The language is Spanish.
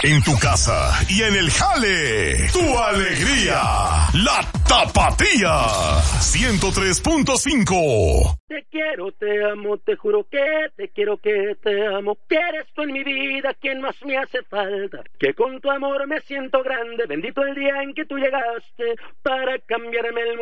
En tu casa y en el jale. Tu alegría. La Tapatía. 103.5. Te quiero, te amo, te juro que te quiero, que te amo. Que eres tú en mi vida quien más me hace falta. Que con tu amor me siento grande. Bendito el día en que tú llegaste para cambiarme el mundo.